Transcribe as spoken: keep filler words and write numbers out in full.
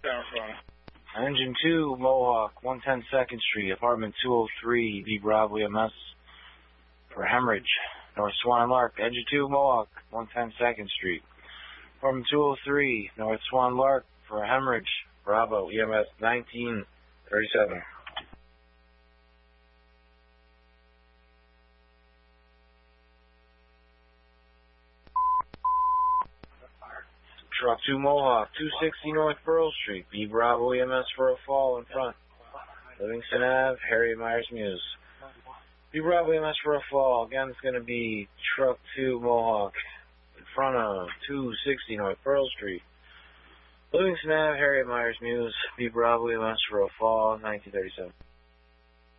Down front. Engine two, Mohawk, one ten second Street, apartment two oh three, B Bravo E M S for hemorrhage. North Swan and Lark. Engine two, Mohawk, one ten second Street, apartment two oh three, North Swan Lark for hemorrhage. Bravo E M S nineteen thirty-seven. Truck two Mohawk, two sixty North Pearl Street, B Bravo E M S for a fall in front. Livingston Avenue, Harriet Myers Muse. B Bravo E M S for a fall. Again, it's going to be truck two Mohawk in front of two sixty North Pearl Street. Livingston Avenue, Harriet Myers Muse. B Bravo E M S for a fall, nineteen thirty-seven.